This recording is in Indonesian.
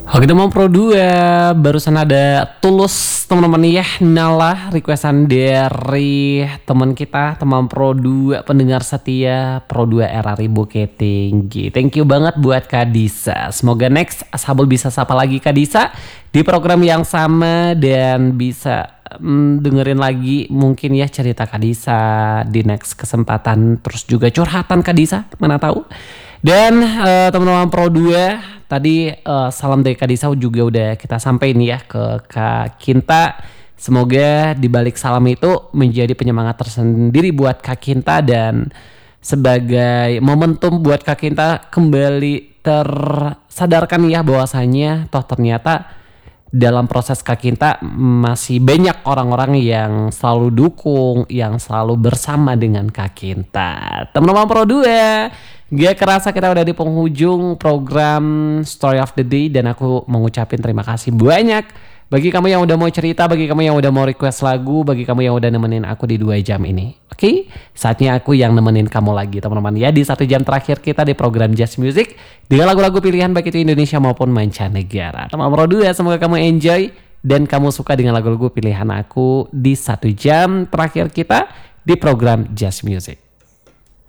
Oke teman Pro 2, barusan ada Tulus teman-teman ya, Nala requestan dari teman kita, teman Pro 2, pendengar setia Pro 2 RRI Bukit Tinggi. Thank you banget buat Kak Disa. Semoga next Ashabul bisa sapa lagi Kak Disa di program yang sama dan bisa dengerin lagi mungkin ya cerita Kak Disa di next kesempatan, terus juga curhatan Kak Disa, mana tahu. Dan teman-teman Pro 2, tadi salam dari Kak Disa juga udah kita sampaikan ya ke Kak Kinta. Semoga di balik salam itu menjadi penyemangat tersendiri buat Kak Kinta dan sebagai momentum buat Kak Kinta kembali tersadarkan ya bahwasanya toh ternyata dalam proses Kak Kinta masih banyak orang-orang yang selalu dukung, yang selalu bersama dengan Kak Kinta. Teman-teman Pro 2, gak kerasa kita udah di penghujung program Story of the Day dan aku mengucapin terima kasih banyak bagi kamu yang udah mau cerita, bagi kamu yang udah mau request lagu, bagi kamu yang udah nemenin aku di 2 jam ini. Oke, saatnya aku yang nemenin kamu lagi teman-teman ya di 1 jam terakhir kita di program Just Music dengan lagu-lagu pilihan baik itu Indonesia maupun mancanegara. Teman Pro 2, semoga kamu enjoy dan kamu suka dengan lagu-lagu pilihan aku di 1 jam terakhir kita di program Just Music.